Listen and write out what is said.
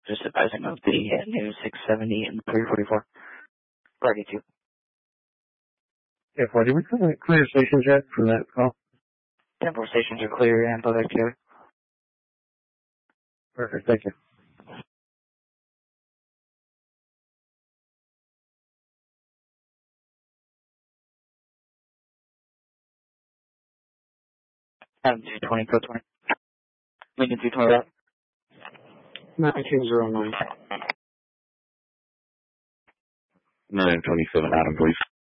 Just advising of the new 670 and 344. Ready to. Yeah, did we clear stations yet for that call? 10 stations are clear and both activity. Perfect, thank you. Adam 220, code 20. Lincoln 220 route. 9209. 927, Adam, please.